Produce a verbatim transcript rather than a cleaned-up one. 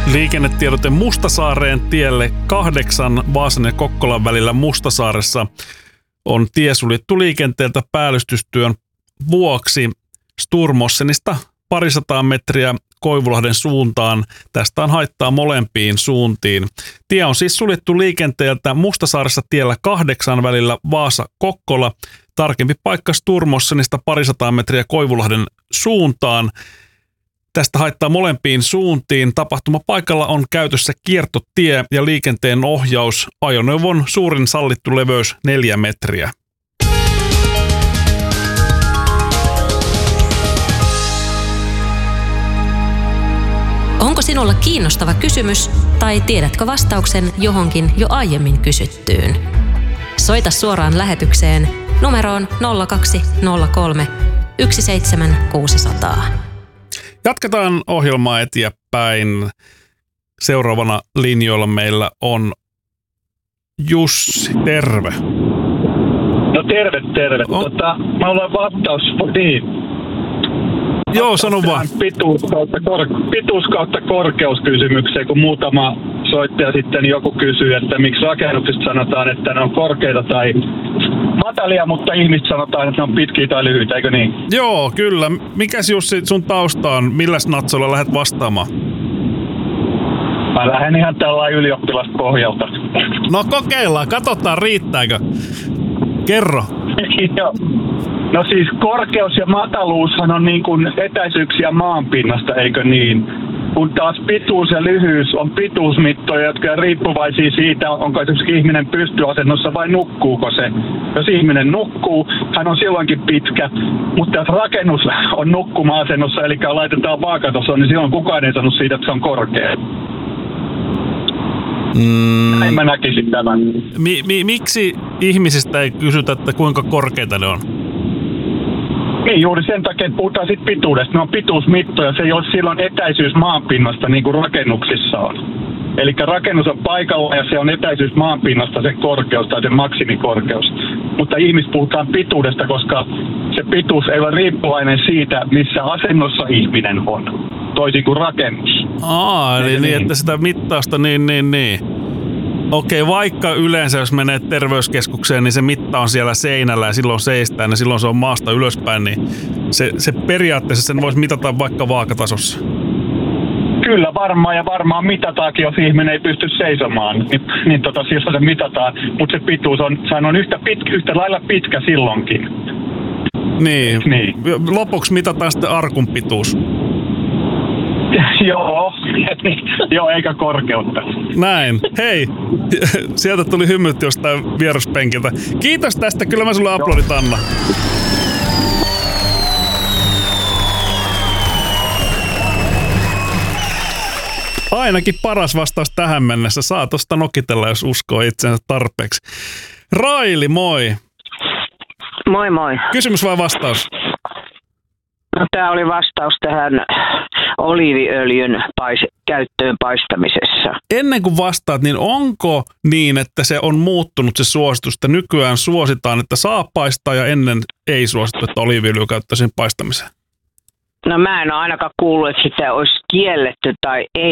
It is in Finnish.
Liikennetiedote Mustasaareen tielle kahdeksan Vaasan ja Kokkolan välillä Mustasaaressa on tie suljettu liikenteeltä päällystystyön vuoksi. Sturmossenista parisataa metriä Koivulahden suuntaan. Tästä on haittaa molempiin suuntiin. Tie on siis suljettu liikenteeltä Mustasaaressa tiellä kahdeksan välillä Vaasa-Kokkola. Tarkempi paikka Sturmossenista parisataa metriä Koivulahden suuntaan. Tästä haittaa molempiin suuntiin. Tapahtumapaikalla on käytössä kiertotie ja liikenteen ohjaus. Ajoneuvon suurin sallittu leveys neljä metriä. Onko sinulla kiinnostava kysymys tai tiedätkö vastauksen johonkin jo aiemmin kysyttyyn? Soita suoraan lähetykseen numeroon nolla kaksi nolla kolme yksi seitsemän kuusi nolla nolla. Jatketaan ohjelmaa eteenpäin. Seuraavana linjoilla meillä on Jussi. Terve. No terve, terve. On. Tota, mä olen vastaus, niin. Joo, sano vaan. Pituus kautta, kor, pituus kautta korkeuskysymykseen, kun muutama soittaja sitten joku kysyy, että miksi rakennuksista sanotaan, että ne on korkeita tai matalia, mutta ihmiset sanotaan, että ne on pitkiä tai lyhyitä, eikö niin? Joo, kyllä. Mikäs Jussi sun tausta on? Milläs natsolla lähdet vastaamaan? Mä lähden ihan tällainen ylioppilaspohjalta. No kokeillaan, katsotaan riittääkö. Kerro. Joo. No siis korkeus ja mataluushan on niin kuin etäisyyksiä maanpinnasta, eikö niin? Kun taas pituus ja lyhyys on pituusmittoja, jotka on riippuvaisia siitä, onko esimerkiksi ihminen pystyasennossa vai nukkuuko se. Jos ihminen nukkuu, hän on silloinkin pitkä, mutta jos rakennus on nukkuma-asennossa, eli laitetaan vaakatasoon, niin silloin kukaan ei sanonut siitä, että se on korkea. Mm. Näin mä näkisin tämän. Mi- mi- miksi ihmisistä ei kysytä, että kuinka korkeita ne on? Niin, juuri sen takia, että puhutaan siitä pituudesta. Ne on pituusmittoja, se ei ole silloin etäisyys maanpinnasta, niin kuin rakennuksissa on. Eli rakennus on paikalla ja se on etäisyys maanpinnasta, sen korkeus tai sen maksimikorkeus. Mutta ihmis puhutaan pituudesta, koska se pituus ei ole riippuvainen siitä, missä asennossa ihminen on. Toisin kuin rakennus. Aa, eli niin, niin, että sitä mittausta, niin, niin, niin. Okei, vaikka yleensä jos menee terveyskeskukseen, niin se mitta on siellä seinällä ja silloin seistään ja silloin se on maasta ylöspäin, niin se, se periaatteessa sen voisi mitata vaikka vaakatasossa. Kyllä varmaan ja varmaan mitataankin, jos ihminen ei pysty seisomaan, niin, niin tota, siis se mitataan, mutta se pituus on, sehän on yhtä, pitkä, yhtä lailla pitkä silloinkin. Niin. niin. Lopuksi mitataan sitten arkun pituus. Joo, joo, eikä korkeutta. Näin. Hei, sieltä tuli hymyt jostain vieruspenkiltä. Kiitos tästä, kyllä mä sulle aplodit, Anna. Ainakin paras vastaus tähän mennessä. Saa tosta nokitella, jos uskoo itsensä tarpeeksi. Raili, moi. Moi moi. Kysymys vai vastaus? No, tämä oli vastaus tähän oliiviöljyn pais- käyttöön paistamisessa. Ennen kuin vastaat, niin onko niin, että se on muuttunut se suositus, että nykyään suositaan, että saa paistaa ja ennen ei suosittu, että oliiviöljyä käyttäisiin paistamiseen? No mä en ole ainakaan kuullut, että sitä olisi kielletty tai ei